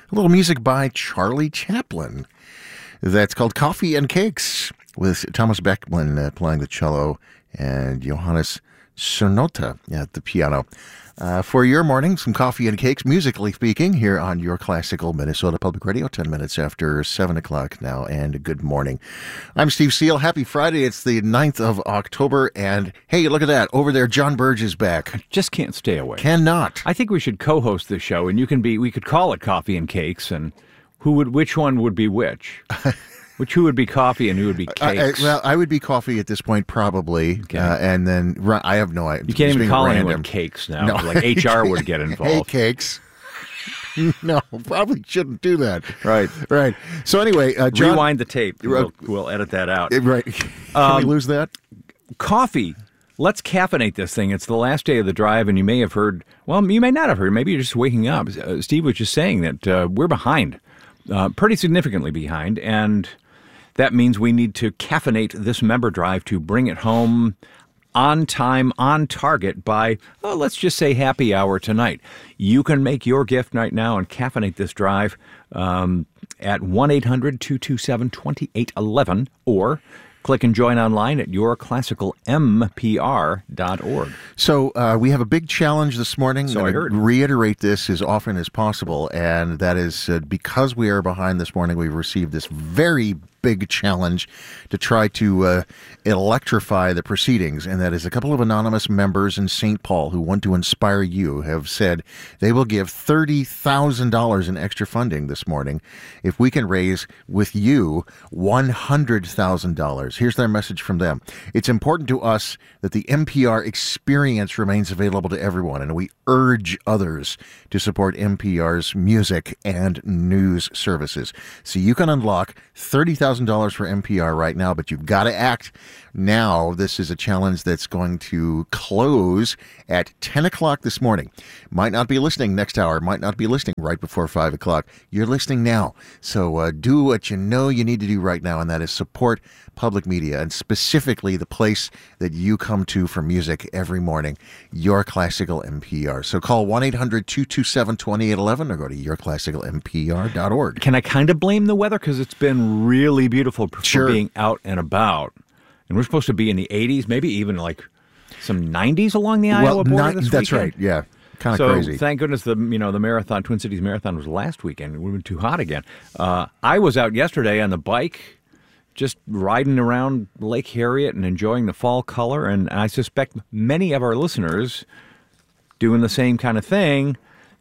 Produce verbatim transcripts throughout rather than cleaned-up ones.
A little music by Charlie Chaplin. That's called Coffee and Cakes, with Thomas Beckman uh, playing the cello and Johannes Sonota at the piano. Uh, for your morning, some coffee and cakes, musically speaking, here on your classical Minnesota Public Radio, ten minutes after seven o'clock now, and good morning. I'm Steve Seal. Happy Friday. It's the ninth of October, and hey, look at that. Over there, John Burge is back. I just can't stay away. Cannot. I think we should co-host this show, and you can be, we could call it Coffee and Cakes, and who would, which one would be which? Which who would be coffee and who would be cakes? I, I, well, I would be coffee at this point, probably. Okay. Uh, and then I have no idea. You can't even call random. anyone cakes now. No. Like H R would get involved. Hey, cakes. No, probably shouldn't do that. Right. Right. So anyway, uh, John, rewind the tape. We'll, we'll edit that out. Right. Can um, we lose that? Coffee. Let's caffeinate this thing. It's the last day of the drive, and you may have heard, well, you may not have heard. Maybe you're just waking up. Uh, Steve was just saying that uh, we're behind, uh, pretty significantly behind, and that means we need to caffeinate this member drive to bring it home on time, on target by, oh, let's just say happy hour tonight. You can make your gift right now and caffeinate this drive um, at one eight hundred two two seven two eight one one or click and join online at your classical m p r dot org. So uh, we have a big challenge this morning. So I heard. Reiterate this as often as possible, and that is uh, because we are behind this morning, we've received this very big challenge to try to uh, electrify the proceedings, and that is a couple of anonymous members in Saint Paul who want to inspire you have said they will give thirty thousand dollars in extra funding this morning if we can raise with you one hundred thousand dollars. Here's their message from them. It's important to us that the N P R experience remains available to everyone, and we urge others to support N P R's music and news services. So you can unlock thirty thousand dollars for N P R right now, but you've got to act now. This is a challenge that's going to close at ten o'clock this morning. Might not be listening next hour, might not be listening right before five o'clock. You're listening now. So uh, do what you know you need to do right now, and that is support public media, and specifically the place that you come to for music every morning, Your Classical N P R. So call one eight hundred two two seven two eight one one or go to your classical m p r dot org. Can I kind of blame the weather? Because it's been really beautiful for Sure. being out and about. And we're supposed to be in the eighties, maybe even like some nineties along the Iowa well, border not, this that's weekend. right, yeah. Kind of so crazy. Thank goodness the you know the marathon, Twin Cities Marathon was last weekend. It would have been too hot again. Uh, I was out yesterday on the bike, just riding around Lake Harriet and enjoying the fall color. And I suspect many of our listeners doing the same kind of thing.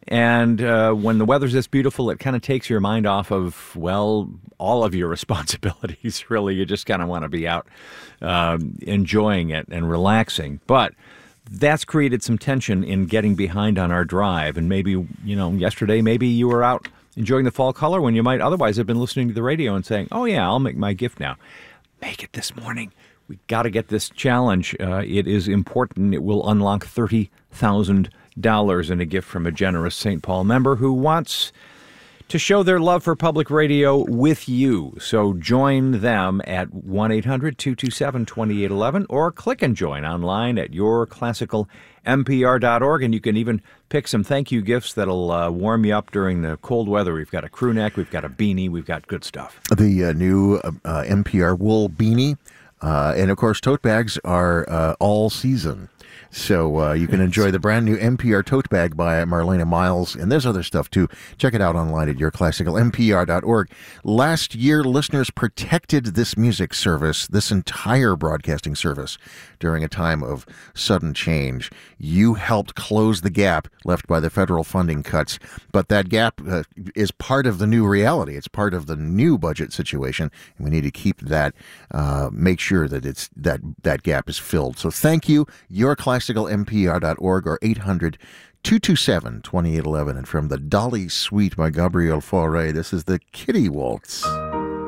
And uh, when the weather's this beautiful, it kind of takes your mind off of, well, all of your responsibilities, really. You just kind of want to be out um, enjoying it and relaxing. But that's created some tension in getting behind on our drive. And maybe, you know, yesterday, maybe you were out enjoying the fall color when you might otherwise have been listening to the radio and saying, oh, yeah, I'll make my gift now. Make it this morning. We got to get this challenge. Uh, it is important. It will unlock thirty thousand dollars in a gift from a generous Saint Paul member who wants to show their love for public radio with you. So join them at one eight hundred two two seven two eight one one or click and join online at your classical m p r dot org. And you can even pick some thank you gifts that'll uh, warm you up during the cold weather. We've got a crew neck, we've got a beanie, we've got good stuff. The uh, new uh, N P R wool beanie. Uh, and, of course, tote bags are uh, all season. So uh, you can enjoy the brand new N P R tote bag by Marlena Miles. And there's other stuff, too. Check it out online at your classical m p r dot org. Last year, listeners protected this music service, this entire broadcasting service, during a time of sudden change. You helped close the gap left by the federal funding cuts. But that gap uh, is part of the new reality. It's part of the new budget situation. And we need to keep that, uh, make sure that it's that, that gap is filled. So thank you. Your classical m p r dot org or eight hundred two two seven two eight one one. And from the Dolly Suite by Gabriel Fauré, this is the Kitty Waltz.